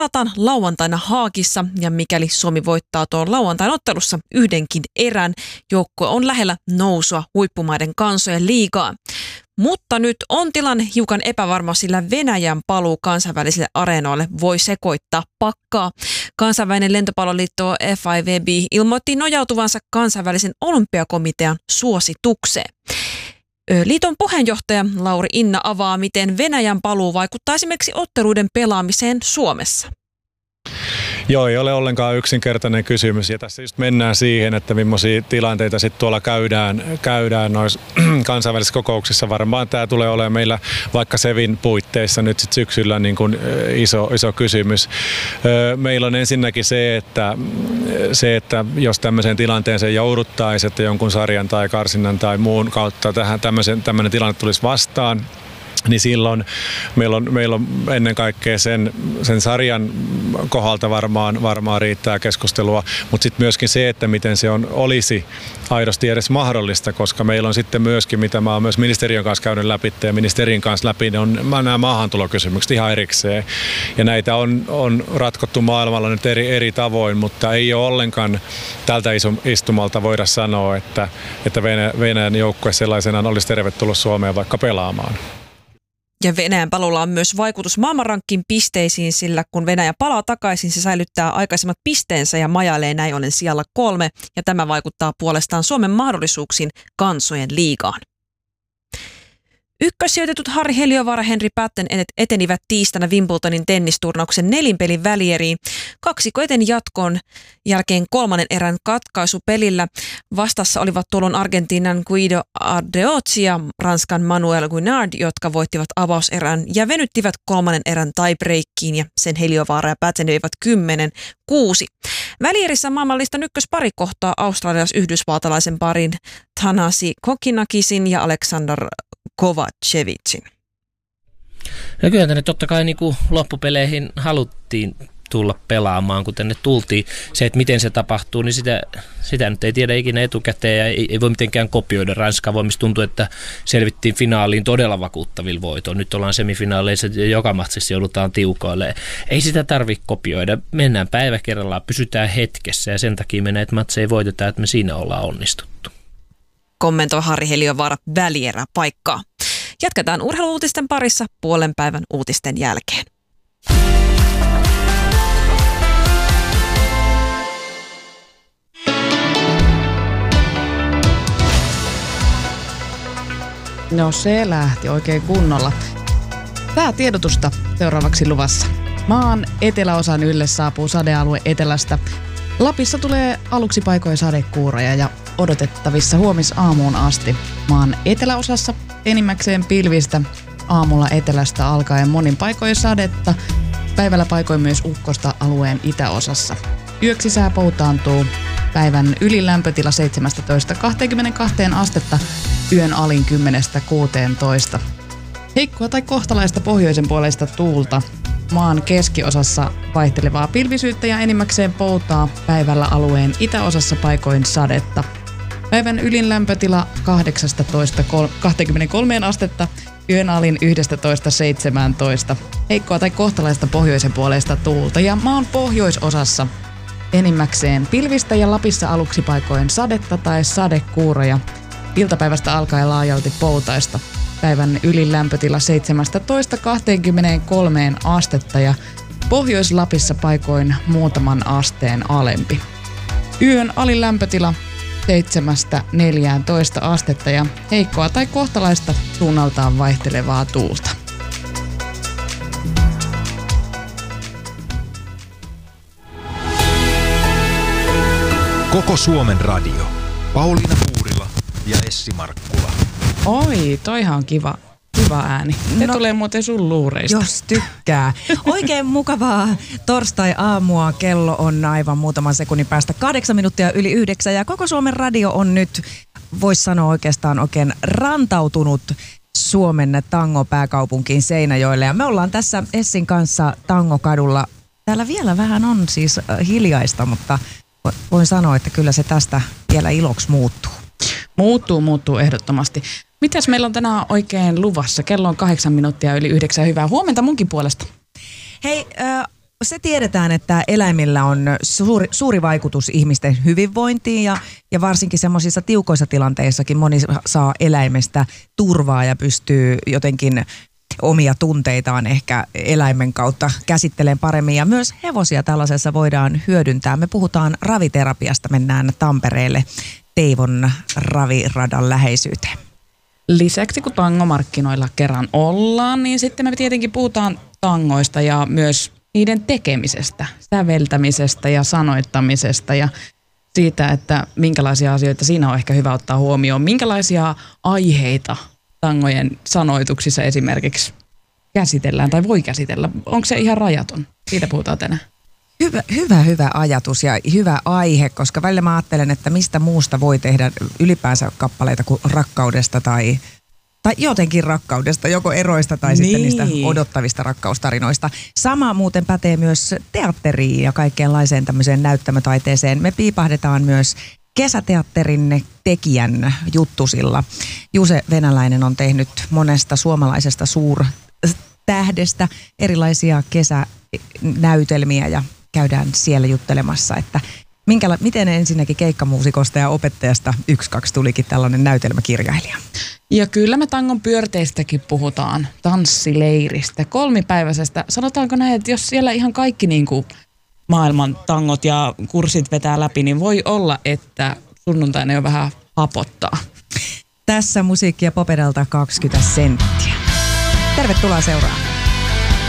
pelataan lauantaina Haagissa ja mikäli Suomi voittaa tuon lauantain ottelussa yhdenkin erän, joukkue on lähellä nousua huippumaiden kansojen liigaan. Mutta nyt on tilanne hiukan epävarma, sillä Venäjän paluu kansainvälisille areenoille voi sekoittaa pakkaa. Kansainvälinen lentopalloliitto FIVB ilmoitti nojautuvansa kansainvälisen olympiakomitean suositukseen. Liiton puheenjohtaja Lauri Inna avaa, miten Venäjän paluu vaikuttaa esimerkiksi otteluiden pelaamiseen Suomessa. Joo, ei ole ollenkaan yksinkertainen kysymys ja tässä just mennään siihen, että millaisia tilanteita sitten tuolla käydään noissa kansainvälisissä kokouksissa. Varmaan tämä tulee olemaan meillä vaikka SEVin puitteissa nyt sit syksyllä niin kuin iso kysymys. Meillä on ensinnäkin se, että jos tämmöiseen tilanteeseen jouduttaisiin, että jonkun sarjan tai karsinnan tai muun kautta tämmöinen tilanne tulisi vastaan, niin silloin meillä on ennen kaikkea sen sarjan kohdalta varmaan riittää keskustelua, mutta sitten myöskin se, että miten se olisi aidosti edes mahdollista, koska meillä on sitten myöskin, mitä mä oon myös ministeriön kanssa käynyt läpi ja ministerin kanssa läpi, ne on nämä maahantulokysymykset ihan erikseen. Ja näitä on ratkottu maailmalla nyt eri tavoin, mutta ei ole ollenkaan tältä istumalta voida sanoa, että Venäjän joukkue sellaisenaan olisi tervetullut Suomeen vaikka pelaamaan. Ja Venäjän paluulla on myös vaikutus maailmanrankkin pisteisiin, sillä kun Venäjä palaa takaisin, se säilyttää aikaisemmat pisteensä ja majailee näin ollen sijalla 3, ja tämä vaikuttaa puolestaan Suomen mahdollisuuksiin kansojen liigaan. Ykkössijoitetut Harri Heliövaara ja Henri Patten etenivät tiistaina Wimbledonin tennisturnauksen 4 pelin välieriin. Kaksikko eteni jatkoon jälkeen 3. erän katkaisupelillä. Vastassa olivat tuolloin Argentiinan Guido Ardeozzi ja Ranskan Manuel Guinard, jotka voittivat avauserän ja venyttivät 3. erän tiebreakkiin ja sen Heliövaara ja Patten veivät 10-6. Välierissä maailmanlistan ykköspari kohtaa australialais-yhdysvaltalaisen parin Thanasi Kokinakisin ja Alexander Kovacevicin. No kyllä tänne totta kai niin kuin loppupeleihin haluttiin tulla pelaamaan, kun tänne tultiin. Se, että miten se tapahtuu, niin sitä nyt ei tiedä ikinä etukäteen ja ei voi mitenkään kopioida Ranskaa. Voi tuntuu, että selvittiin finaaliin todella vakuuttavilla voitoilla. Nyt ollaan semifinaaleissa ja joka matsissa joudutaan tiukoille. Ei sitä tarvitse kopioida. Mennään päivä kerrallaan, pysytään hetkessä ja sen takia me näitä matseja voitetaan, että me siinä ollaan onnistuttu. Kommentoi Harri Heliövaara välieräpaikkaa. Jatketaan urheiluuutisten parissa puolen päivän uutisten jälkeen. No se lähti oikein kunnolla. Tää tiedotusta seuraavaksi luvassa. Maan eteläosan ylle saapuu sadealue etelästä. Lapissa tulee aluksi paikoin sadekuuroja ja odotettavissa huomisaamuun asti. Maan eteläosassa enimmäkseen pilvistä, aamulla etelästä alkaen monin paikoin sadetta, päivällä paikoin myös ukkosta alueen itäosassa. Yöksi sää poutaantuu, päivän ylin lämpötila 17-22 astetta, yön alin 10-16. Heikkoa tai kohtalaista pohjoisen puoleista tuulta. Maan keskiosassa vaihtelevaa pilvisyyttä ja enimmäkseen poutaa, päivällä alueen itäosassa paikoin sadetta. Päivän ylin lämpötila 18-23 astetta, yön alin 11-17. Heikkoa tai kohtalaista pohjoisen puoleista tuulta ja maan pohjoisosassa enimmäkseen pilvistä ja Lapissa aluksi paikoin sadetta tai sadekuuroja. Iltapäivästä alkaen laajalti poutaista. Päivän ylin lämpötila 17-23 astetta ja Pohjois-Lapissa paikoin muutaman asteen alempi. Yön alin lämpötila 7-14 astetta ja heikkoa tai kohtalaista suunnaltaan vaihtelevaa tuulta. Koko Suomen radio. Pauliina Puurila ja Essi Markkula. Oi, toihan on kiva ääni. Se tulee muuten sun luureista. Jos tykkää. Oikein mukavaa torstai-aamua. Kello on aivan muutaman sekunnin päästä 8 minuuttia yli 9. Ja koko Suomen radio on nyt, voisi sanoa oikeastaan oikein rantautunut Suomen tango-pääkaupunkiin Seinäjoelle. Ja me ollaan tässä Essin kanssa Tangokadulla. Täällä vielä vähän on siis hiljaista, mutta voin sanoa, että kyllä se tästä vielä iloksi muuttuu. Muuttuu ehdottomasti. Mitäs meillä on tänään oikein luvassa? Kello on 8 minuuttia yli 9. Hyvää huomenta munkin puolesta. Hei, se tiedetään, että eläimillä on suuri vaikutus ihmisten hyvinvointiin ja varsinkin semmoisissa tiukoissa tilanteissakin moni saa eläimestä turvaa ja pystyy jotenkin omia tunteitaan ehkä eläimen kautta käsittelemään paremmin. Ja myös hevosia tällaisessa voidaan hyödyntää. Me puhutaan raviterapiasta, mennään Tampereelle Teivon raviradan läheisyyteen. Lisäksi kun tangomarkkinoilla kerran ollaan, niin sitten me tietenkin puhutaan tangoista ja myös niiden tekemisestä, säveltämisestä ja sanoittamisesta ja siitä, että minkälaisia asioita siinä on ehkä hyvä ottaa huomioon. Minkälaisia aiheita tangojen sanoituksissa esimerkiksi käsitellään tai voi käsitellä? Onko se ihan rajaton? Siitä puhutaan tänään. Hyvä ajatus ja hyvä aihe, koska välillä mä ajattelen, että mistä muusta voi tehdä ylipäänsä kappaleita kuin rakkaudesta tai jotenkin rakkaudesta, joko eroista tai sitten niistä odottavista rakkaustarinoista. Sama muuten pätee myös teatteriin ja kaikkeenlaiseen tämmöiseen näyttämötaiteeseen. Me piipahdetaan myös kesäteatterin tekijän juttusilla. Juse Venäläinen on tehnyt monesta suomalaisesta suurtähdestä erilaisia kesänäytelmiä ja käydään siellä juttelemassa, että miten ensinnäkin keikkamuusikosta ja opettajasta 1-2 tulikin tällainen näytelmäkirjailija. Ja kyllä me tangon pyörteistäkin puhutaan, tanssileiristä, 3-päiväisestä. Sanotaanko näin, että jos siellä ihan kaikki niin kuin maailman tangot ja kurssit vetää läpi, niin voi olla, että sunnuntaina jo vähän hapottaa. Tässä musiikkia Popedalta 20 senttiä. Tervetuloa seuraamaan.